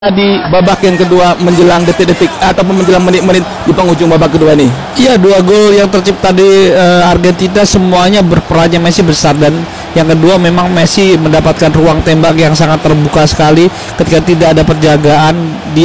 Di babak yang kedua menjelang detik-detik ataupun menjelang menit-menit di penghujung babak kedua nih. Iya, dua gol yang tercipta di Argentina semuanya berperannya Messi besar, dan yang kedua memang Messi mendapatkan ruang tembak yang sangat terbuka sekali ketika tidak ada penjagaan.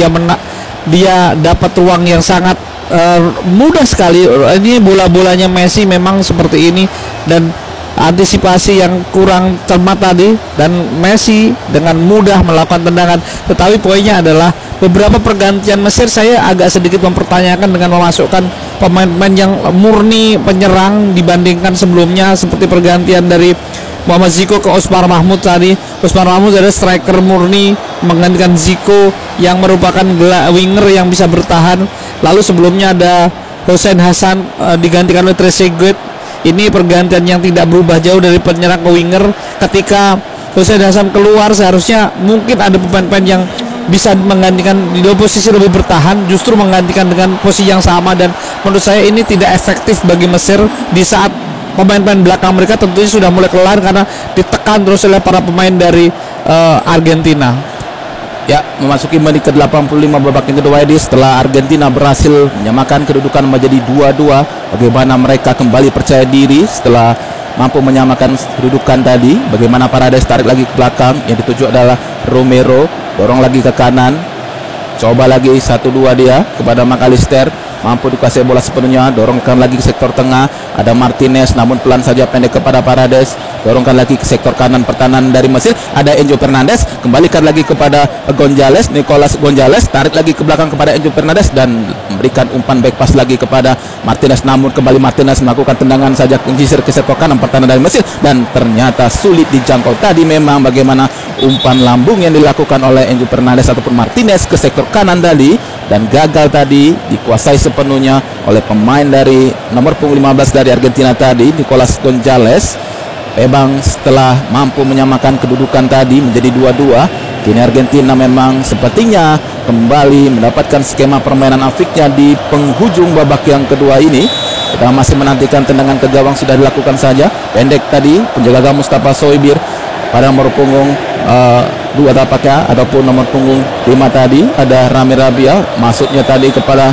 Dia dapat ruang yang sangat mudah sekali. Ini bola-bolanya Messi memang seperti ini, dan antisipasi yang kurang cermat tadi, dan Messi dengan mudah melakukan tendangan. Tetapi poinnya adalah beberapa pergantian Mesir saya agak sedikit mempertanyakan dengan memasukkan pemain-pemain yang murni penyerang dibandingkan sebelumnya, seperti pergantian dari Muhammad Zico ke Ousmane Mahmoud tadi. Ousmane Mahmoud adalah striker murni menggantikan Zico yang merupakan winger yang bisa bertahan. Lalu sebelumnya ada Hussein Hassan digantikan oleh Trezeguet. Ini pergantian yang tidak berubah jauh dari penyerang ke winger. Ketika Hussein Hassan keluar, seharusnya mungkin ada pemain-pemain yang bisa menggantikan di dua posisi lebih bertahan, justru menggantikan dengan posisi yang sama. Dan menurut saya ini tidak efektif bagi Mesir di saat pemain-pemain belakang mereka tentunya sudah mulai kelelahan karena ditekan terus oleh para pemain dari Argentina. Ya, memasuki menit ke-85 babak yang kedua ini, setelah Argentina berhasil menyamakan kedudukan menjadi 2-2, bagaimana mereka kembali percaya diri setelah mampu menyamakan kedudukan tadi. Bagaimana Paredes tarik lagi ke belakang, yang dituju adalah Romero, dorong lagi ke kanan, coba lagi 1-2 dia kepada McAllister, mampu dikasih bola sepenuhnya, dorongkan lagi ke sektor tengah, ada Martinez, namun pelan saja pendek kepada Paredes, dorongkan lagi ke sektor kanan pertahanan dari Mesir, ada Enzo Fernandez, kembalikan lagi kepada Gonzalez, Nicolas Gonzalez, tarik lagi ke belakang kepada Enzo Fernandez dan memberikan umpan back pass lagi kepada Martinez, namun kembali Martinez melakukan tendangan saja menyisir ke sektor kanan pertahanan dari Mesir dan ternyata sulit dijangkau. Tadi memang bagaimana umpan lambung yang dilakukan oleh Enzo Fernandez ataupun Martinez ke sektor kanan tadi, dan gagal tadi dikuasai sepenuhnya oleh pemain dari nomor punggung 15 dari Argentina tadi, Nicolas Gonzalez. Memang setelah mampu menyamakan kedudukan tadi menjadi 2-2, kini Argentina memang sepertinya kembali mendapatkan skema permainan afiknya di penghujung babak yang kedua ini. Kita masih menantikan tendangan ke gawang sudah dilakukan saja, pendek tadi penjaga gawang Mustafa Soibir pada nomor punggung 2 tapaknya ataupun nomor punggung 5 tadi ada Rami Rabia, masuknya tadi kepada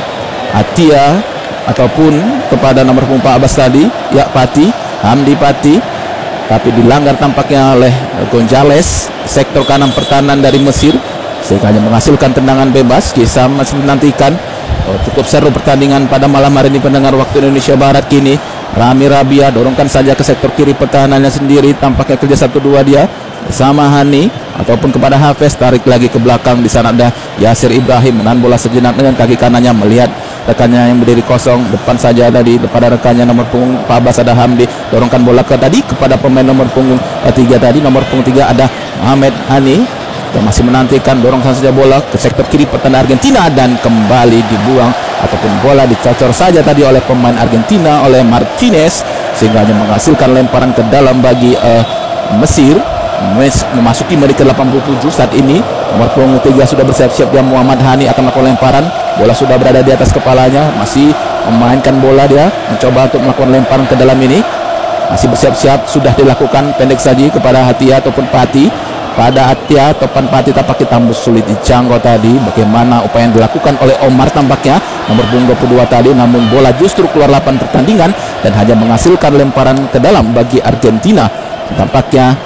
Atia ataupun kepada nomor punggung 14 tadi ya Hamdi Pati, tapi dilanggar tampaknya oleh Gonzalez sektor kanan pertahanan dari Mesir sehingga hanya menghasilkan tendangan bebas. Kita masih menantikan cukup seru pertandingan pada malam hari ini pendengar waktu Indonesia Barat. Kini Rami Rabia dorongkan saja ke sektor kiri pertahanannya sendiri, tampaknya kerja 1-2 dia bersama Hani ataupun kepada Hafez, tarik lagi ke belakang. Di sana ada Yasir Ibrahim menahan bola sejenak dengan kaki kanannya, melihat rekannya yang berdiri kosong depan saja tadi kepada rekannya nomor punggung 14 ada Hamdi, dorongkan bola ke tadi kepada pemain nomor punggung 3 tadi, nomor punggung 3 ada Mohamed Hani. Kita masih menantikan, dorongkan saja bola ke sektor kiri pertahanan Argentina dan kembali dibuang ataupun bola dicocor saja tadi oleh pemain Argentina oleh Martinez sehingga hanya menghasilkan lemparan ke dalam bagi Mesir. Memasuki menit ke-87 saat ini, nomor punggung 3 sudah bersiap-siap dia Muhammad Hani akan melakukan lemparan, bola sudah berada di atas kepalanya, masih memainkan bola dia, mencoba untuk melakukan lemparan ke dalam ini, masih bersiap-siap, sudah dilakukan pendek saja kepada Hatia ataupun Pati, pada Atia topan Pati tampaknya tambus sulit dijangkau tadi. Bagaimana upaya yang dilakukan oleh Omar tampaknya nomor punggung 22 tadi, namun bola justru keluar lapangan pertandingan dan hanya menghasilkan lemparan ke dalam bagi Argentina. Tampaknya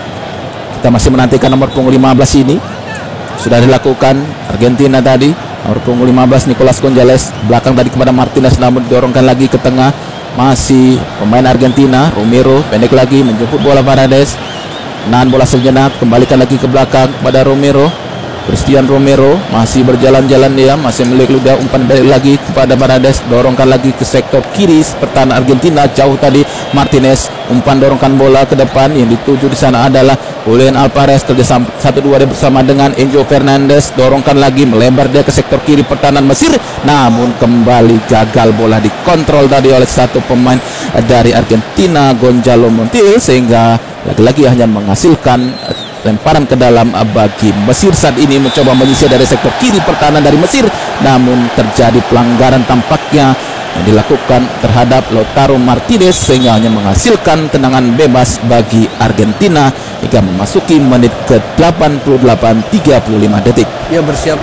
kita masih menantikan nomor punggung 15 ini sudah dilakukan Argentina tadi, nomor punggung 15 Nicolas Gonzalez belakang tadi kepada Martinez, namun didorongkan lagi ke tengah, masih pemain Argentina Romero pendek lagi menjemput bola Paredes, nahan bola sejenak, kembalikan lagi ke belakang kepada Romero. Christian Romero masih berjalan-jalan dia, masih melihat ludah, umpan balik lagi kepada Paredes, dorongkan lagi ke sektor kiri pertahanan Argentina jauh tadi Martinez, umpan dorongkan bola ke depan, yang dituju di sana adalah Julian Alvarez, kerja 1-2 dia bersama dengan Enzo Fernandez, dorongkan lagi melebar dia ke sektor kiri pertahanan Mesir, namun kembali gagal, bola dikontrol tadi oleh satu pemain dari Argentina Gonzalo Montiel sehingga lagi-lagi hanya menghasilkan lemparan ke dalam bagi Mesir. Saat ini mencoba menyisir dari sektor kiri pertahanan dari Mesir, namun terjadi pelanggaran tampaknya yang dilakukan terhadap Lautaro Martinez sehingga hanya menghasilkan tendangan bebas bagi Argentina hingga memasuki menit ke 88 35 detik. Ya, bersiap